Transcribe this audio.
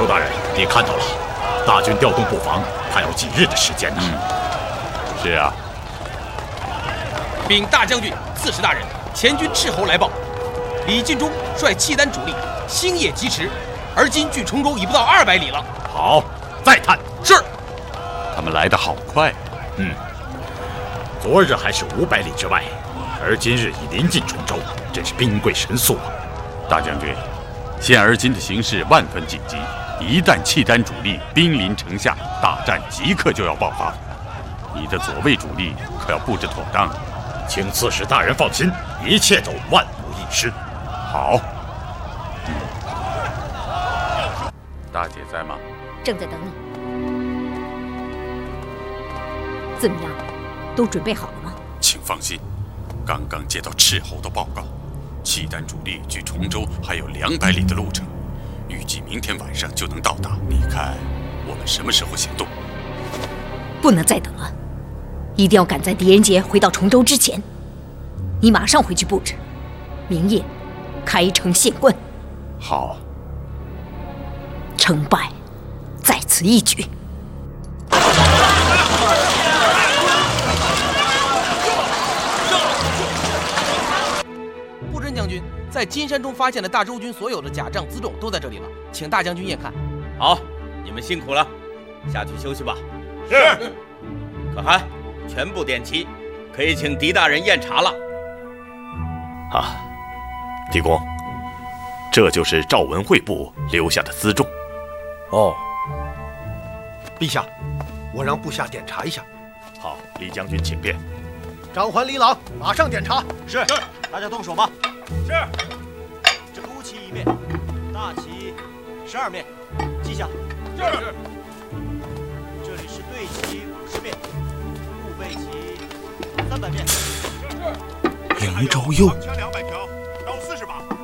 大人，你看到了，大军调动布防，还要几日的时间呢？ 是啊。 禀大将军、刺史大人，前军斥候来报，李进忠率契丹主力星夜疾驰，而今距崇州已不到200里了。 好，再探。 是。 他们来得好快。 昨日还是500里之外，而今日已临近崇州，真是兵贵神速啊！ 大将军，现而今的形势万分紧急，一旦契丹主力兵临城下，大战即刻就要爆发。你的左卫主力可要布置妥当。 请刺史大人放心，一切都万无一失。 好。大姐在吗？ 正在等你。怎么样，都准备好了吗？ 请放心，刚刚接到斥候的报告，契丹主力距崇州还有200里的路程，预计明天晚上就能到达。你看，我们什么时候行动？ 不能再等了，一定要赶在狄仁杰回到崇州之前。你马上回去布置，明夜开城献quân。 好。 成败在此一举。 布真将军在金山中发现了大周军所有的甲仗辎重都在这里了，请大将军验看。 好，你们辛苦了，下去休息吧。 是。 可汗，全部点齐，可以请狄大人验查了。 啊，狄公，这就是赵文惠部留下的辎重。 哦，陛下，我让部下点查一下。 好，李将军请便。 张环、李朗，马上点查。 是，大家动手吧。 是。 这孤旗1面，大旗12面，记下。 是。 这里是对旗50面，护背旗300面。 扬州右。 枪200条，刀40把。